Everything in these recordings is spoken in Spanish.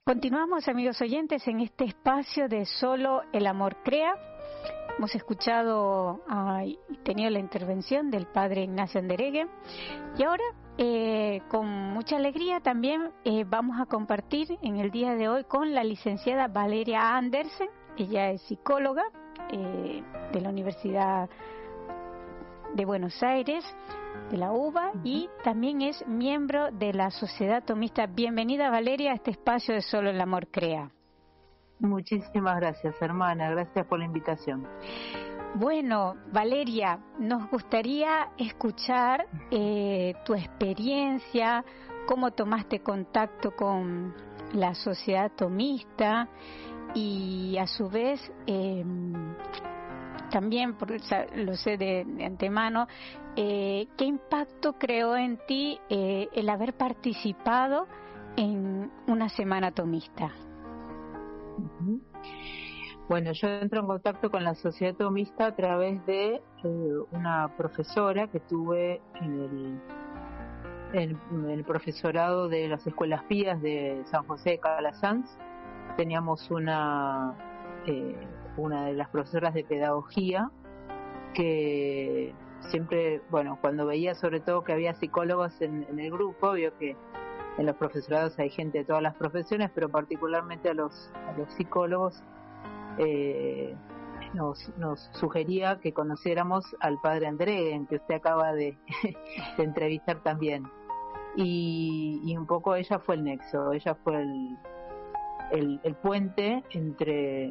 Continuamos, amigos oyentes, en este espacio de Solo el Amor Crea. Hemos escuchado y tenido la intervención del padre Ignacio Andereguen. Y ahora, con mucha alegría, también vamos a compartir en el día de hoy con la licenciada Valeria Andersen. Ella es psicóloga de la Universidad de Buenos Aires, de la UBA, y también es miembro de la Sociedad Tomista. Bienvenida, Valeria, a este espacio de Solo el Amor Crea. Muchísimas gracias, hermana, gracias por la invitación. Bueno, Valeria, nos gustaría escuchar tu experiencia, cómo tomaste contacto con la Sociedad Tomista y a su vez también, lo sé de antemano, ¿qué impacto creó en ti el haber participado en una semana tomista? Bueno, yo entro en contacto con la Sociedad Tomista a través de una profesora que tuve en el profesorado de las escuelas pías de San José de Calasanz. Teníamos una de las profesoras de pedagogía que siempre, bueno, cuando veía sobre todo que había psicólogos en el grupo, vio que en los profesorados hay gente de todas las profesiones, pero particularmente a los psicólogos nos sugería que conociéramos al padre Andereguen, que usted acaba de entrevistar también. Y un poco ella fue el nexo, ella fue el puente entre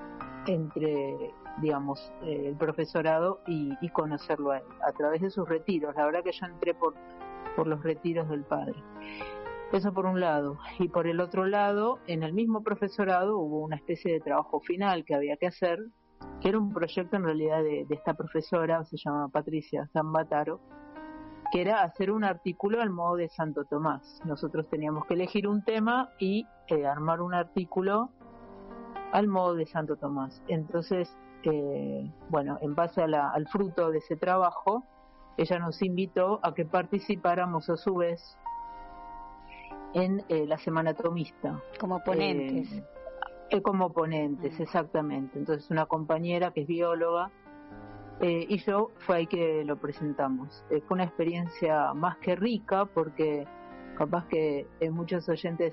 digamos, el profesorado y conocerlo a él, a través de sus retiros. La verdad que yo entré por los retiros del padre. Eso por un lado. Y por el otro lado, en el mismo profesorado hubo una especie de trabajo final que había que hacer, que era un proyecto en realidad de esta profesora, se llama Patricia Zambataro, que era hacer un artículo al modo de Santo Tomás. Nosotros teníamos que elegir un tema y armar un artículo al modo de Santo Tomás. Entonces, bueno, en base al fruto de ese trabajo, ella nos invitó a que participáramos a su vez en la Semana Tomista. Como ponentes. Como ponentes, exactamente. Entonces una compañera que es bióloga y yo fue ahí que lo presentamos. Fue una experiencia más que rica, porque capaz que muchos oyentes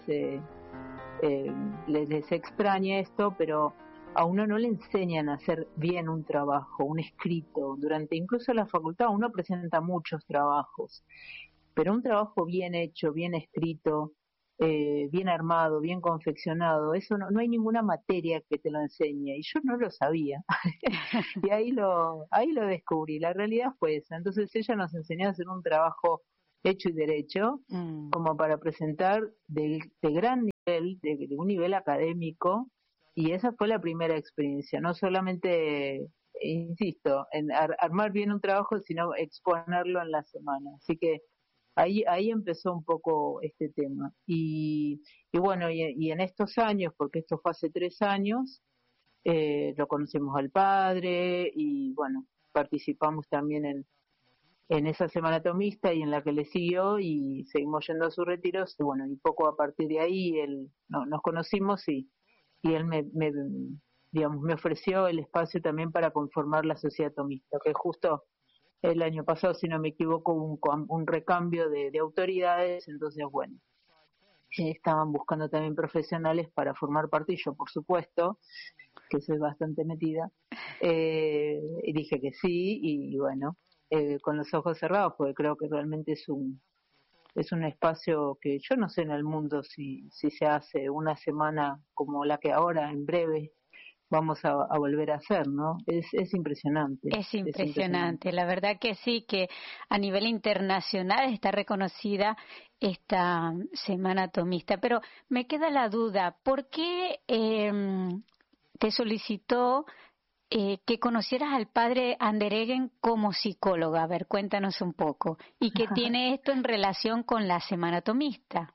les extraña esto, pero a uno no le enseñan a hacer bien un trabajo, un escrito. Durante incluso la facultad uno presenta muchos trabajos, pero un trabajo bien hecho, bien escrito, bien armado, bien confeccionado, eso no hay ninguna materia que te lo enseñe, y yo no lo sabía. Y ahí lo descubrí. La realidad fue esa. Entonces ella nos enseñó a hacer un trabajo hecho y derecho, como para presentar de gran nivel, de un nivel académico, y esa fue la primera experiencia. No solamente, insisto, en armar bien un trabajo, sino exponerlo en la semana. Así que ahí empezó un poco este tema. Y bueno, y en estos años, porque esto fue hace 3 años, lo conocemos al padre y bueno, participamos también en esa semana tomista y en la que le siguió, y seguimos yendo a sus retiros, y bueno, y poco a partir de ahí nos conocimos y él digamos, me ofreció el espacio también para conformar la Sociedad Tomista, que justo el año pasado, si no me equivoco, hubo un recambio de autoridades. Entonces bueno, estaban buscando también profesionales para formar parte, y yo por supuesto, que soy bastante metida, y dije que sí, y bueno, con los ojos cerrados, porque creo que realmente es un espacio que yo no sé en el mundo si se hace una semana como la que ahora en breve vamos a volver a hacer, ¿no? Es impresionante. Es impresionante, la verdad que sí, que a nivel internacional está reconocida esta semana tomista. Pero me queda la duda, ¿por qué te solicitó que conocieras al padre Andereguen como psicóloga? A ver, cuéntanos un poco. ¿Y qué tiene esto en relación con la semana tomista?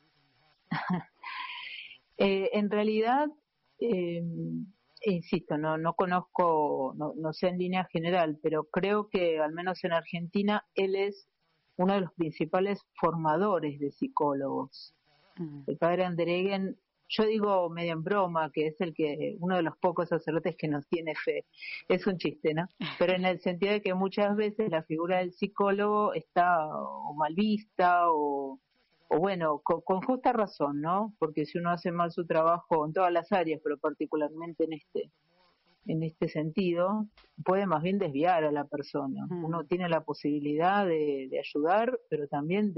En realidad, insisto, no conozco, no sé en línea general, pero creo que al menos en Argentina él es uno de los principales formadores de psicólogos. El padre Andereguen yo digo medio en broma que es uno de los pocos sacerdotes que nos tiene fe. Es un chiste, ¿no? Pero en el sentido de que muchas veces la figura del psicólogo está o mal vista o bueno, con justa razón, ¿no? Porque si uno hace mal su trabajo en todas las áreas, pero particularmente en este sentido, puede más bien desviar a la persona. Uno tiene la posibilidad de ayudar, pero también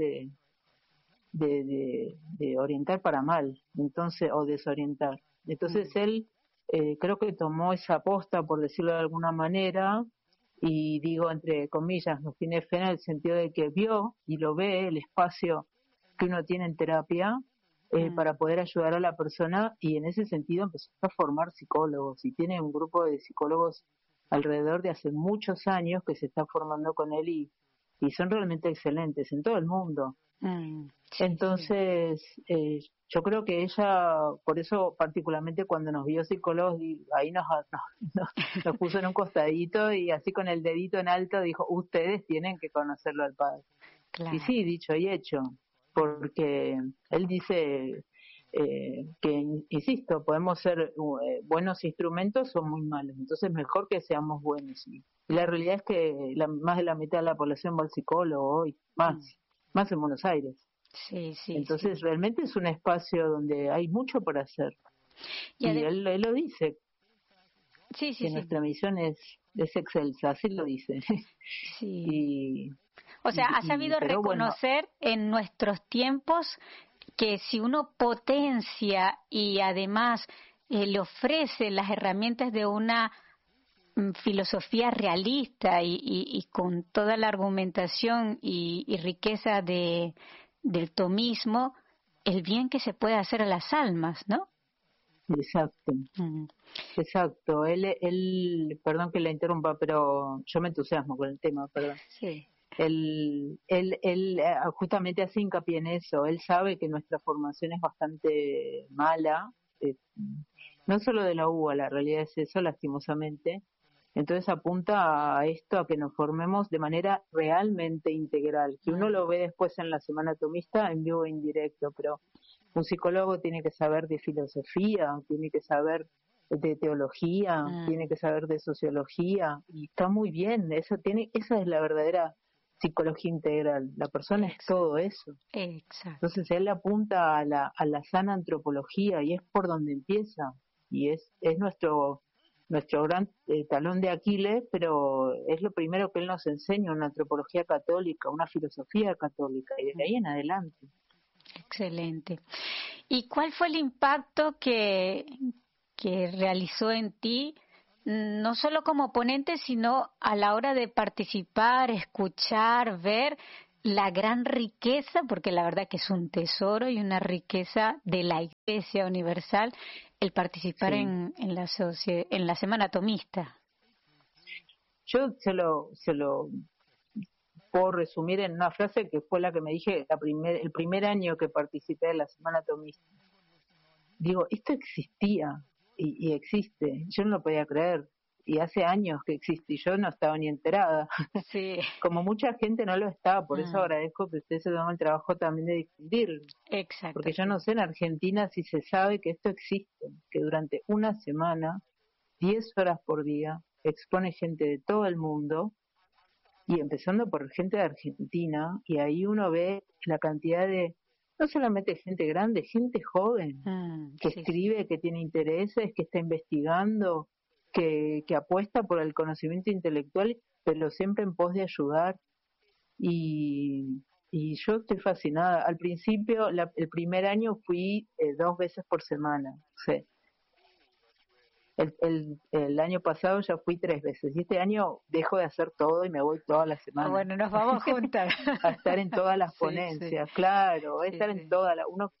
de orientar para mal, entonces, o desorientar. Entonces él creo que tomó esa aposta, por decirlo de alguna manera, y digo entre comillas, nos tiene fe en el sentido de que vio y lo ve el espacio que uno tiene en terapia para poder ayudar a la persona, y en ese sentido empezó a formar psicólogos y tiene un grupo de psicólogos alrededor de hace muchos años que se está formando con él y son realmente excelentes en todo el mundo. Sí, entonces yo creo que ella, por eso particularmente cuando nos vio psicólogos, ahí nos puso en un costadito y así con el dedito en alto dijo, ustedes tienen que conocerlo al padre. claro. Y sí, dicho y hecho, porque él dice que, insisto, podemos ser buenos instrumentos o muy malos, entonces mejor que seamos buenos. Y la realidad es que más de la mitad de la población va al psicólogo hoy, más en Buenos Aires. Sí, sí. Entonces sí. realmente es un espacio donde hay mucho por hacer. Y él lo dice, que nuestra misión es excelsa, así lo dice. Sí. O sea, ha sabido reconocer en nuestros tiempos que si uno potencia y además le ofrece las herramientas de una filosofía realista y con toda la argumentación y riqueza del tomismo, el bien que se puede hacer a las almas, ¿no? Exacto, exacto. Él, perdón que la interrumpa, pero yo me entusiasmo con el tema, perdón. Sí. Él justamente hace hincapié en eso. Él sabe que nuestra formación es bastante mala, no solo de la UBA, la realidad es eso, lastimosamente. Entonces apunta a esto, a que nos formemos de manera realmente integral, que uno lo ve después en la Semana Tomista en vivo e indirecto, pero un psicólogo tiene que saber de filosofía, tiene que saber de teología, tiene que saber de sociología, y está muy bien, esa es la verdadera psicología integral, la persona es todo eso. Exacto. Entonces él apunta a la sana antropología y es por donde empieza, y es nuestro gran talón de Aquiles, pero es lo primero que él nos enseña, una antropología católica, una filosofía católica, y de ahí en adelante. Excelente. ¿Y cuál fue el impacto que realizó en ti, no solo como ponente, sino a la hora de participar, escuchar, ver la gran riqueza, porque la verdad que es un tesoro y una riqueza de la Iglesia Universal, el participar en la Semana Tomista? Yo se lo puedo resumir en una frase que fue la que me dije el primer año que participé de la Semana Tomista. Digo, esto existía y existe. Yo no lo podía creer. Y hace años que existe y yo no estaba ni enterada. Sí. Como mucha gente no lo está, por eso agradezco que usted se tome el trabajo también de difundirlo. Exacto. Porque yo no sé en Argentina si se sabe que esto existe, que durante una semana, 10 horas por día, expone gente de todo el mundo, y empezando por gente de Argentina, y ahí uno ve la cantidad de, no solamente gente grande, gente joven, que escribe, que tiene intereses, que está investigando, que apuesta por el conocimiento intelectual, pero siempre en pos de ayudar. Y yo estoy fascinada. Al principio, el primer año fui 2 veces por semana. Sí. El año pasado ya fui 3 veces. Y este año dejo de hacer todo y me voy todas las semanas. Bueno, nos vamos juntas. A estar en todas las ponencias, claro. Estar en todas las... Uno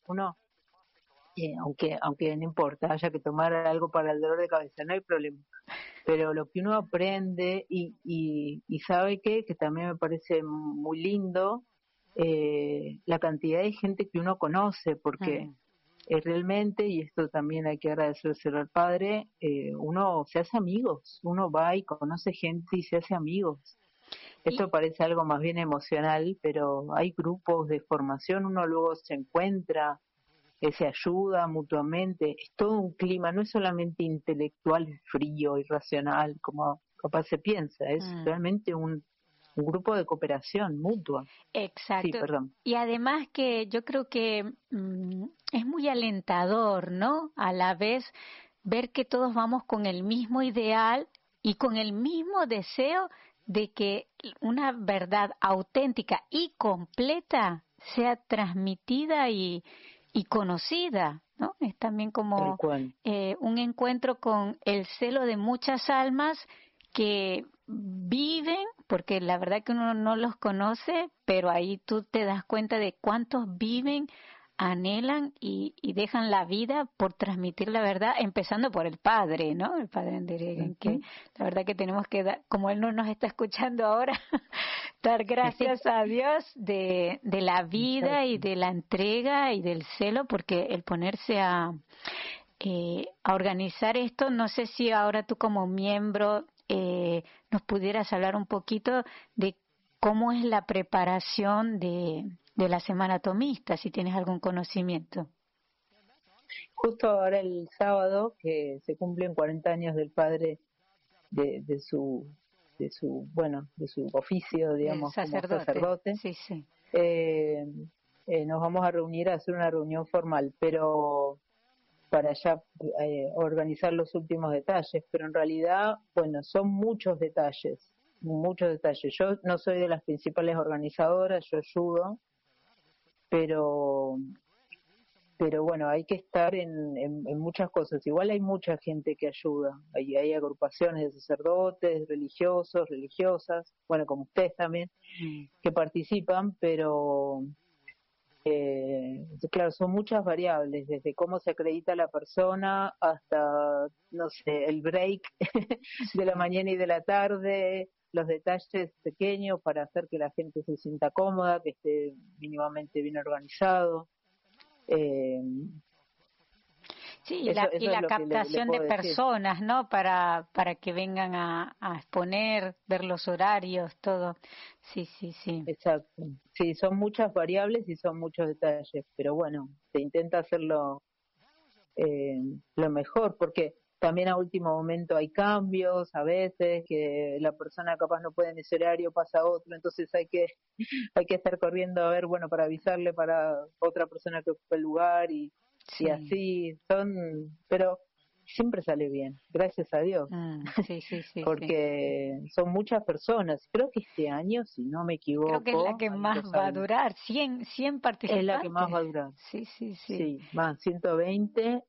aunque no importa, haya que tomar algo para el dolor de cabeza, no hay problema. Pero lo que uno aprende y sabe que también me parece muy lindo, la cantidad de gente que uno conoce, porque realmente, y esto también hay que agradecérselo al padre, uno se hace amigos, uno va y conoce gente y se hace amigos. Esto parece algo más bien emocional, pero hay grupos de formación, uno luego se encuentra, que se ayuda mutuamente, es todo un clima, no es solamente intelectual, frío, irracional, como capaz se piensa, es realmente un grupo de cooperación mutua. Sí, Exacto. perdón. Y además que yo creo que es muy alentador, ¿no? A la vez ver que todos vamos con el mismo ideal y con el mismo deseo de que una verdad auténtica y completa sea transmitida y conocida, ¿no? Es también Tal como cual. un encuentro con el celo de muchas almas que viven, porque la verdad que uno no los conoce, pero ahí tú te das cuenta de cuántos viven, anhelan y dejan la vida por transmitir la verdad, empezando por el padre, ¿no? El padre Andereggen, que la verdad que tenemos que dar, como él no nos está escuchando ahora, dar gracias a Dios de la vida y de la entrega y del celo, porque el ponerse a organizar esto, no sé si ahora tú como miembro nos pudieras hablar un poquito de cómo es la preparación de la Semana Tomista, si tienes algún conocimiento. Justo ahora el sábado, que se cumplen 40 años del padre de su oficio, El digamos, como sacerdote, sacerdote, sí, sí. eh, nos vamos a reunir a hacer una reunión formal, pero para ya organizar los últimos detalles, pero en realidad, bueno, son muchos detalles, muchos detalles. Yo no soy de las principales organizadoras, yo ayudo, pero pero bueno, hay que estar en muchas cosas. Igual hay mucha gente que ayuda. Hay agrupaciones de sacerdotes, religiosos, religiosas, bueno, como ustedes también, que participan, pero claro, son muchas variables, desde cómo se acredita la persona hasta, no sé, el break de la mañana y de la tarde, los detalles pequeños para hacer que la gente se sienta cómoda, que esté mínimamente bien organizado. Eh, Sí, y eso es la lo que le captación de puedo decir. personas, ¿no? Para que vengan a exponer, ver los horarios, todo. Sí, sí, sí. Exacto. Sí, son muchas variables y son muchos detalles, pero bueno, se intenta hacerlo lo mejor, porque también a último momento hay cambios, a veces que la persona capaz no puede en ese horario, pasa a otro, entonces hay que estar corriendo a ver, bueno, para avisarle para otra persona que ocupe el lugar y Sí. así pero siempre sale bien, gracias a Dios. Sí, sí, sí, sí. Porque son muchas personas. Creo que este año, si no me Creo que es la equivoco, que ahí más lo va a saben, durar. 100 es la que más participantes. va a durar. Sí, sí, sí. Sí, más 120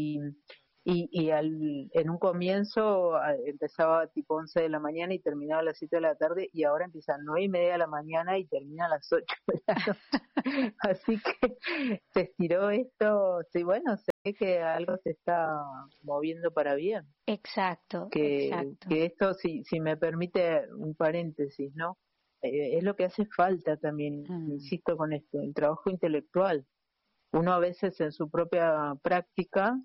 en un comienzo empezaba tipo 11 de la mañana y terminaba a las 7 de la tarde y ahora empieza a 9:30 de la mañana y termina a las 8 de la noche. Así que se estiró esto, sí, bueno, sé que algo se está moviendo para bien. Exacto, exacto. Que esto, si me permite un paréntesis, ¿no? Es lo que hace falta también, insisto con esto, el trabajo intelectual. Uno a veces en su propia práctica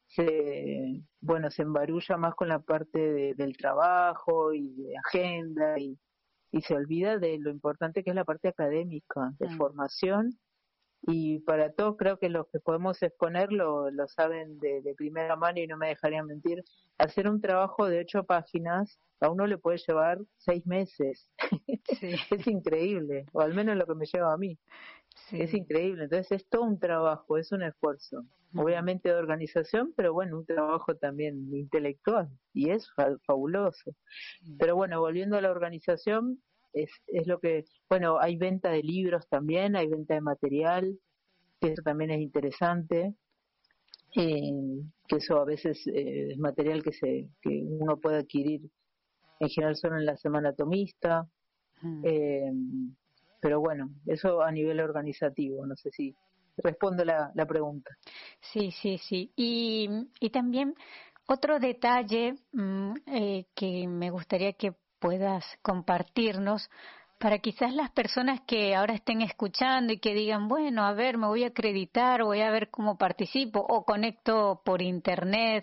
se embarulla más con la parte del trabajo y de agenda y se olvida de lo importante que es la parte académica, de formación. Y para todos creo que los que podemos exponer lo saben de primera mano y no me dejarían mentir. Hacer un trabajo de 8 páginas a uno le puede llevar 6 meses. Sí, Es increíble, o al menos lo que me lleva a mí. Es sí. increíble. Entonces es todo un trabajo, es un esfuerzo. Obviamente de organización, pero bueno, un trabajo también intelectual. Y es fabuloso. Pero bueno, volviendo a la organización, es lo que, bueno, hay venta de libros también, hay venta de material, que eso también es interesante, que eso a veces es material que uno puede adquirir en general solo en la semana tomista, eh, pero bueno, eso a nivel organizativo, no sé si respondo la pregunta. Sí, sí, sí. Y también otro detalle que me gustaría que puedas compartirnos para quizás las personas que ahora estén escuchando y que digan, bueno, a ver, me voy a acreditar, voy a ver cómo participo o conecto por internet.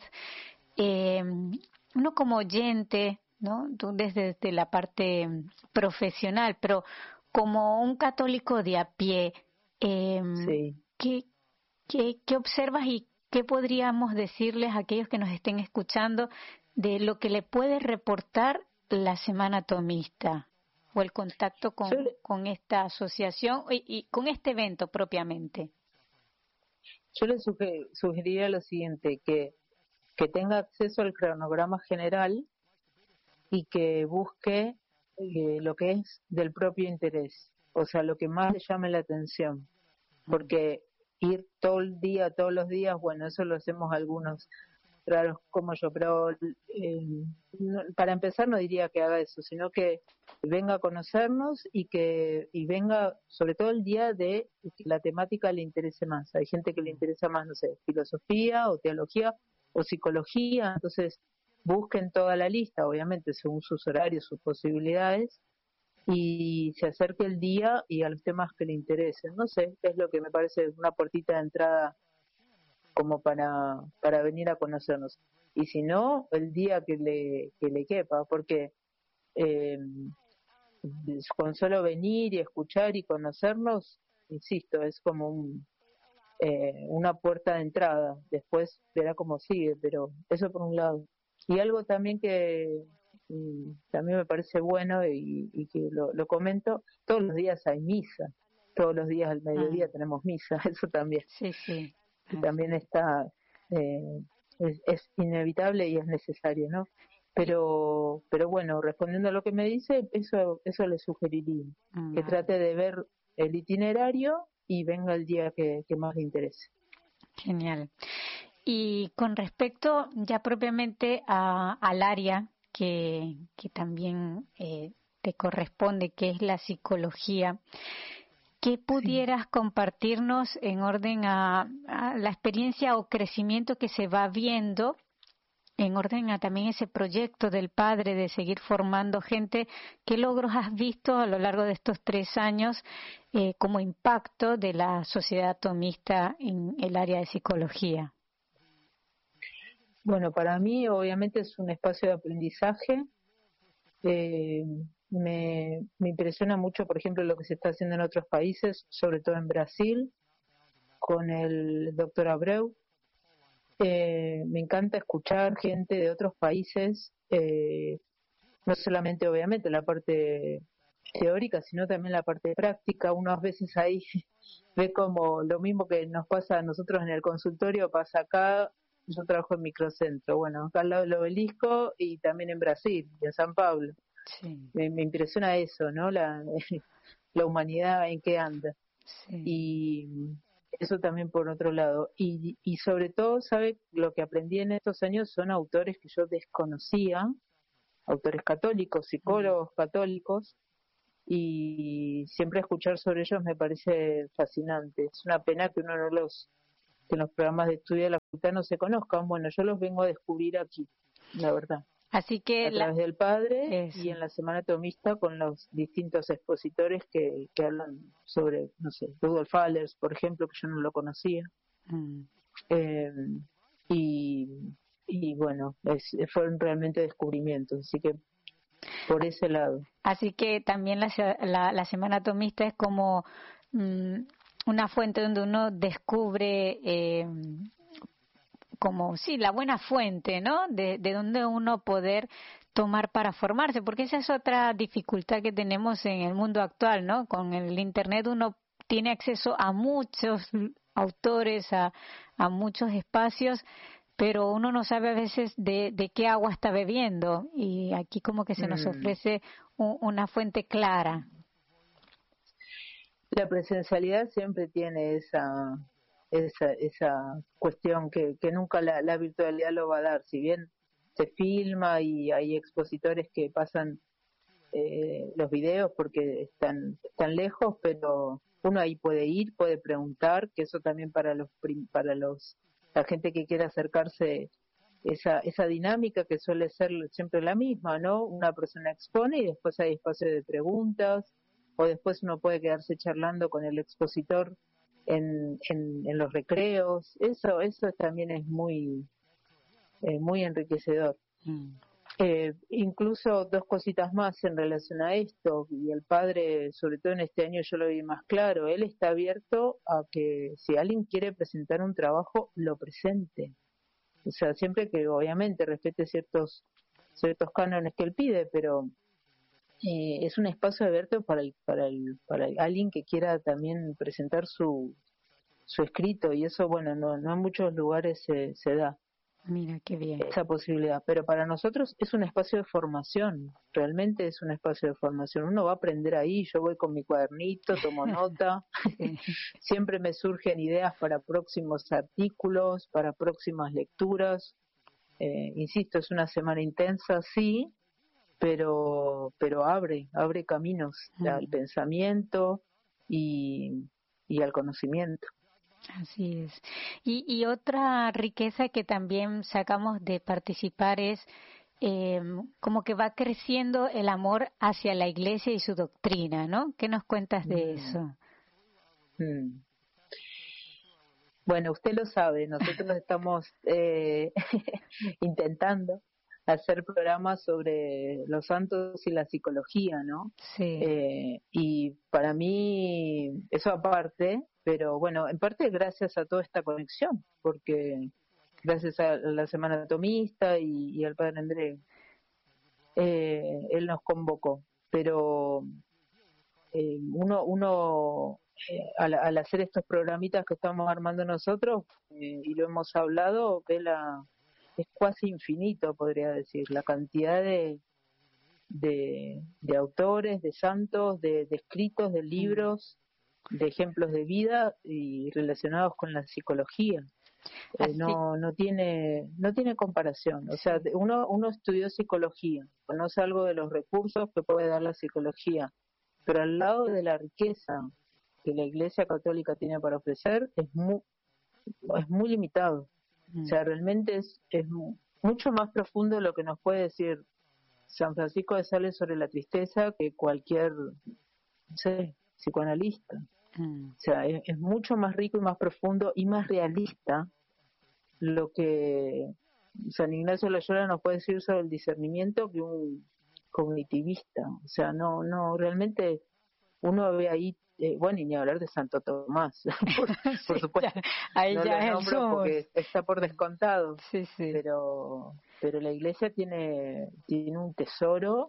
Uno como oyente, ¿no? Tú desde la parte profesional, pero como un católico de a pie, Sí. ¿qué, ¿Qué observas y qué podríamos decirles a aquellos que nos estén escuchando de lo que le puede reportar la Semana Tomista o el contacto con esta asociación y con este evento propiamente? Yo le sugeriría lo siguiente, que tenga acceso al cronograma general y que busque lo que es del propio interés, o sea, lo que más le llame la atención, porque ir todo el día, todos los días, bueno, eso lo hacemos algunos raros como yo, pero para empezar no diría que haga eso, sino que venga a conocernos y venga sobre todo el día de que la temática le interese más. Hay gente que le interesa más, no sé, filosofía o teología o psicología, entonces busquen toda la lista, obviamente según sus horarios, sus posibilidades, y se acerque el día y a los temas que le interesen. No sé, es lo que me parece una puertita de entrada como para venir a conocernos. Y si no, el día que le quepa, porque eh, con solo venir y escuchar y conocernos, insisto, es como una puerta de entrada. Después verá cómo sigue, pero eso por un lado. Y algo también que también me parece bueno y que lo comento, todos los días hay misa, todos los días al mediodía tenemos misa, eso también. Sí, sí. Que también está, es inevitable y es necesario, ¿no? Pero bueno, respondiendo a lo que me dice, eso le sugeriría, que trate de ver el itinerario y venga el día que más le interese. Genial. Y con respecto ya propiamente al área que también te corresponde, que es la psicología, ¿qué pudieras compartirnos en orden a la experiencia o crecimiento que se va viendo, en orden a también ese proyecto del padre de seguir formando gente? ¿Qué logros has visto a lo largo de estos 3 años como impacto de la sociedad tomista en el área de psicología? Bueno, para mí obviamente es un espacio de aprendizaje. Me impresiona mucho, por ejemplo, lo que se está haciendo en otros países, sobre todo en Brasil, con el doctor Abreu. Me encanta escuchar gente de otros países, no solamente obviamente la parte teórica, sino también la parte práctica. Uno a veces ahí ve como lo mismo que nos pasa a nosotros en el consultorio, pasa acá. Yo trabajo en microcentro, bueno, acá al lado del obelisco y también en Brasil, en San Pablo. Sí. Me impresiona eso, ¿no? La humanidad en qué anda. Sí. Y eso también por otro lado. Y sobre todo, ¿sabe? Lo que aprendí en estos años son autores que yo desconocía, autores católicos, psicólogos católicos, y siempre escuchar sobre ellos me parece fascinante. Es una pena que uno no que en los programas de estudio de la facultad no se conozcan. Bueno, yo los vengo a descubrir aquí, la verdad. Así que a través del padre eso. Y en la Semana Tomista con los distintos expositores que hablan sobre, no sé, Rudolf Allers, por ejemplo, que yo no lo conocía. Eh, y bueno, fueron realmente descubrimientos, así que por ese lado. Así que también la Semana Tomista es como una fuente donde uno descubre como, sí, la buena fuente, ¿no? De donde uno poder tomar para formarse, porque esa es otra dificultad que tenemos en el mundo actual, ¿no? Con el Internet uno tiene acceso a muchos autores, a muchos espacios, pero uno no sabe a veces de qué agua está bebiendo, y aquí como que se nos ofrece una fuente clara. La presencialidad siempre tiene esa cuestión que nunca la virtualidad lo va a dar, si bien se filma y hay expositores que pasan los videos porque están lejos, pero uno ahí puede ir, puede preguntar, que eso también para la gente que quiera acercarse, esa dinámica que suele ser siempre la misma, ¿no? Una persona expone y después hay espacio de preguntas, o después uno puede quedarse charlando con el expositor en los recreos. Eso también es muy enriquecedor. Incluso dos cositas más en relación a esto, y el padre, sobre todo en este año yo lo vi más claro, él está abierto a que si alguien quiere presentar un trabajo, lo presente. O sea, siempre que obviamente respete ciertos cánones que él pide, pero es un espacio abierto para alguien que quiera también presentar su escrito, y eso, bueno, no en muchos lugares se da Mira, qué bien. esa posibilidad, pero para nosotros es un espacio de formación, realmente es un espacio de formación, uno va a aprender ahí, yo voy con mi cuadernito, tomo nota, Sí. siempre me surgen ideas para próximos artículos, para próximas lecturas, insisto, es una semana intensa, sí, pero abre caminos al pensamiento y al conocimiento. Así es. Y otra riqueza que también sacamos de participar es como que va creciendo el amor hacia la Iglesia y su doctrina, ¿no? ¿Qué nos cuentas de Mm, eso? mm. Bueno, usted lo sabe, nosotros estamos intentando hacer programas sobre los santos y la psicología, ¿no? Sí. Y para mí, eso aparte, pero bueno, en parte gracias a toda esta conexión, porque gracias a la Semana Atomista y al Padre Andrés, él nos convocó, pero al hacer estos programitas que estamos armando nosotros, y lo hemos hablado, es casi infinito, podría decir, la cantidad de autores, de santos, de escritos, de libros, de ejemplos de vida y relacionados con la psicología. Así, No tiene comparación. O sea, uno estudió psicología, conoce algo de los recursos que puede dar la psicología, pero al lado de la riqueza que la Iglesia Católica tiene para ofrecer es muy limitado. O sea, realmente mucho más profundo lo que nos puede decir San Francisco de Sales sobre la tristeza que cualquier, no sé, psicoanalista. O sea, es mucho más rico y más profundo y más realista lo que San Ignacio de Loyola nos puede decir sobre el discernimiento que un cognitivista. O sea, realmente uno ve ahí, bueno, y ni hablar de Santo Tomás, por sí, ya, supuesto, ahí no ya lo es el nombro sumo. porque está por descontado, Sí, sí. pero la Iglesia tiene un tesoro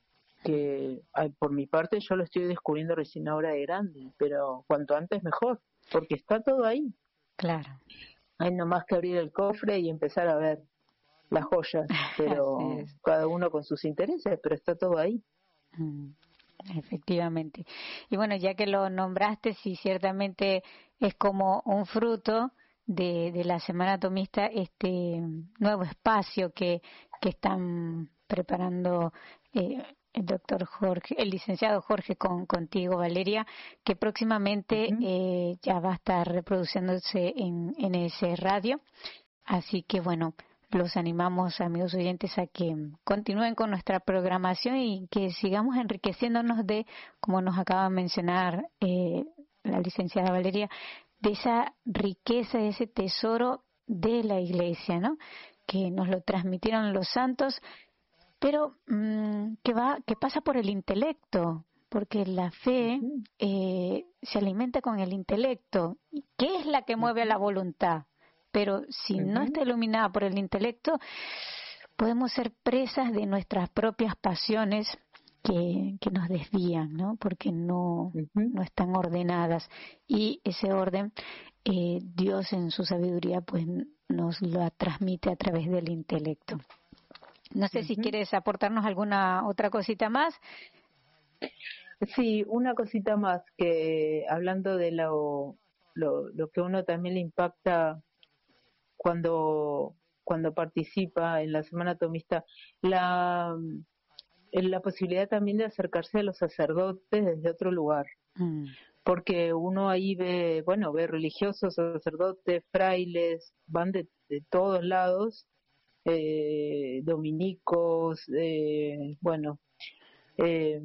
que, por mi parte, yo lo estoy descubriendo recién ahora de grande, pero cuanto antes mejor, porque está todo ahí. Claro. Hay nomás que abrir el cofre y empezar a ver las joyas, Así pero es. cada uno con sus intereses, pero está todo ahí. Mm, Efectivamente. Y bueno, ya que lo nombraste, sí, ciertamente es como un fruto de la Semana Tomista, este nuevo espacio que están preparando el doctor Jorge, el licenciado Jorge contigo, Valeria, que próximamente Uh-huh. ya va a estar reproduciéndose en ese radio. Así que bueno, los animamos, amigos oyentes, a que continúen con nuestra programación y que sigamos enriqueciéndonos de, como nos acaba de mencionar la licenciada Valeria, de esa riqueza, de ese tesoro de la Iglesia, ¿no? Que nos lo transmitieron los santos, pero que pasa por el intelecto, porque la fe Uh-huh. se alimenta con el intelecto. ¿Y qué es la que mueve a la Uh-huh. voluntad? Pero si no Uh-huh. está iluminada por el intelecto, podemos ser presas de nuestras propias pasiones que nos desvían, ¿no? Porque Uh-huh. no están ordenadas. Y ese orden, Dios en su sabiduría, pues nos lo transmite a través del intelecto. No sé si Uh-huh. quieres aportarnos alguna otra cosita más. Sí, una cosita más, que hablando de lo que uno también le impacta cuando participa en la Semana Tomista, la, la posibilidad también de acercarse a los sacerdotes desde otro lugar, Mm, porque uno ahí ve religiosos, sacerdotes, frailes, van de todos lados, dominicos, eh,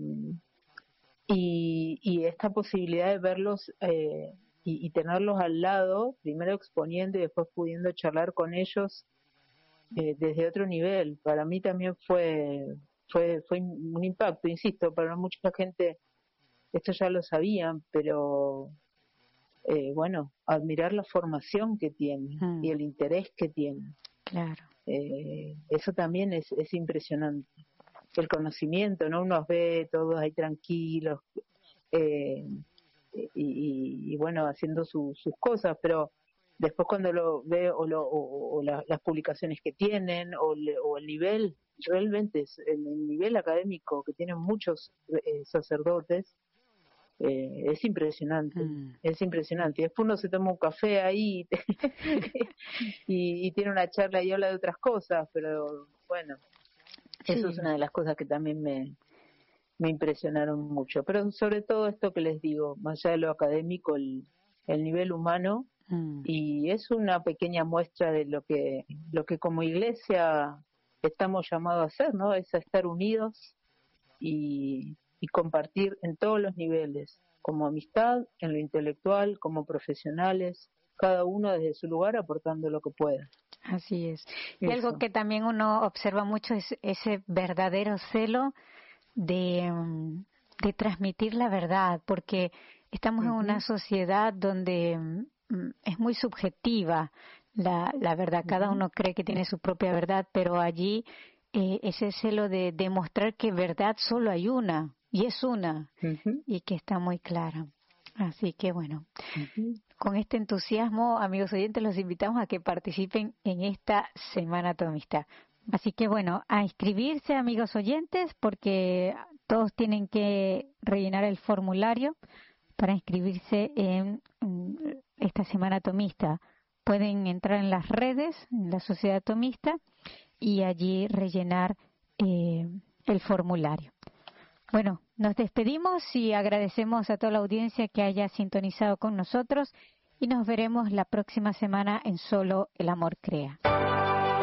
y esta posibilidad de verlos y tenerlos al lado, primero exponiendo y después pudiendo charlar con ellos, desde otro nivel. Para mí también fue un impacto, insisto, para mucha gente esto ya lo sabían, pero bueno, admirar la formación que tienen y el interés que tienen. Claro. Eso también es impresionante. El conocimiento, ¿no? Uno ve todos ahí tranquilos y bueno, haciendo sus cosas, pero después cuando lo veo o las publicaciones que tienen o el nivel, realmente es el nivel académico que tienen muchos sacerdotes, es impresionante, es impresionante. Y después uno se toma un café ahí y tiene una charla y habla de otras cosas, pero bueno, eso es una de las cosas que también me impresionaron mucho. Pero sobre todo esto que les digo, más allá de lo académico, el nivel humano, y es una pequeña muestra de lo que como iglesia estamos llamados a hacer, ¿no? Es a estar unidos y compartir en todos los niveles, como amistad, en lo intelectual, como profesionales, cada uno desde su lugar aportando lo que pueda. Así es. Y algo que también uno observa mucho es ese verdadero celo de transmitir la verdad, porque estamos en una sociedad donde es muy subjetiva la verdad. Cada uno cree que tiene su propia verdad, pero allí ese celo de demostrar que verdad solo hay una, y es una, y que está muy clara. Así que bueno, con este entusiasmo, amigos oyentes, los invitamos a que participen en esta Semana Tomista. Así que bueno, a inscribirse, amigos oyentes, porque todos tienen que rellenar el formulario para inscribirse en esta Semana Tomista. Pueden entrar en las redes, en la Sociedad Tomista, y allí rellenar el formulario. Bueno, nos despedimos y agradecemos a toda la audiencia que haya sintonizado con nosotros y nos veremos la próxima semana en Solo el Amor Crea.